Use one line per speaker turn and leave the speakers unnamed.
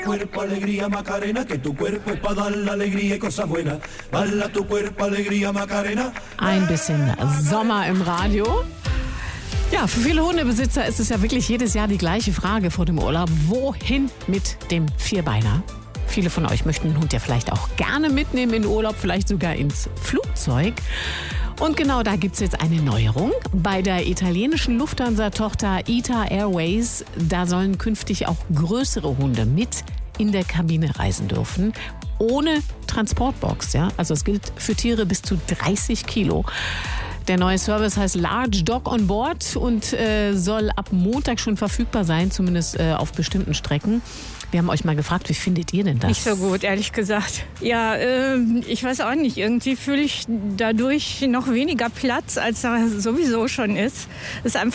Cuerpo, alegría, Macarena, que tu cuerpo es para dar la alegría y cosas buenas. Bala tu cuerpo, alegría, Macarena.
Ein bisschen Sommer im Radio. Ja, für viele Hundebesitzer ist es ja wirklich jedes Jahr die gleiche Frage vor dem Urlaub. Wohin mit dem Vierbeiner? Viele von euch möchten den Hund ja vielleicht auch gerne mitnehmen in Urlaub, vielleicht sogar ins Flugzeug. Und genau da gibt es jetzt eine Neuerung. Bei der italienischen Lufthansa-Tochter ITA Airways, da sollen künftig auch größere Hunde mit in der Kabine reisen dürfen. Ohne Transportbox. Ja? Also es gilt für Tiere bis zu 30 Kilo. Der neue Service heißt Large Dog on Board und soll ab Montag schon verfügbar sein, zumindest auf bestimmten Strecken. Wir haben euch mal gefragt, wie findet ihr denn das?
Nicht so gut, ehrlich gesagt. Ja, ich weiß auch nicht. Irgendwie fühle ich dadurch noch weniger Platz, als da sowieso schon ist. Es ist einfach